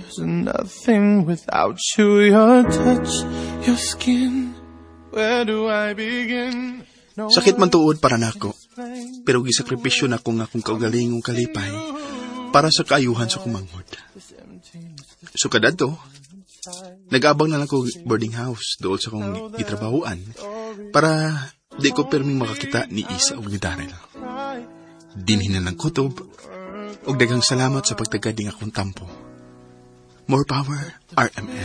is nothing without you. Your touch, your skin. Where do I begin? Sakit man tuod para nako, pero gisakripisyo na ko nga kung kaugalingong kalipay para sa kaayuhan sa kumangod. So kadadto, nag-abang na lang ko boarding house doon sa kong itrabahuan para di ko perming makakita ni Isa o ni Daryl. Dinhin na ng kutob o daghang salamat sa pagtagading akong tampo. More power, RMN.